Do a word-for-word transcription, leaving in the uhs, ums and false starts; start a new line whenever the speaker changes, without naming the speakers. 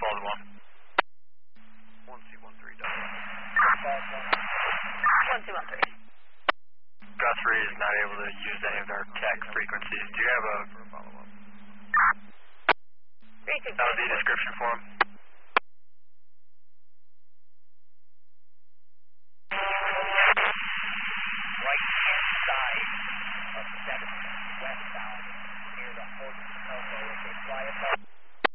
Baldwin one.
one two one three double.
one two one three.
Guthrie is not able to use any of their tech frequencies. Do you have a...
three two
That would be a description for him.